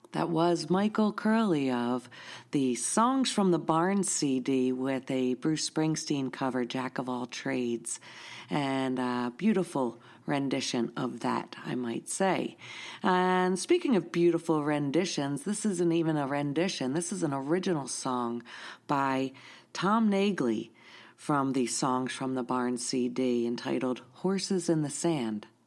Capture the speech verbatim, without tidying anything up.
That was Michael Curley of the Songs from the Barn C D with a Bruce Springsteen cover, Jack of All Trades, and a beautiful rendition of that, I might say. And speaking of beautiful renditions, this isn't even a rendition. This is an original song by Tom Nagley from the Songs from the Barn C D entitled Horses in the Sand.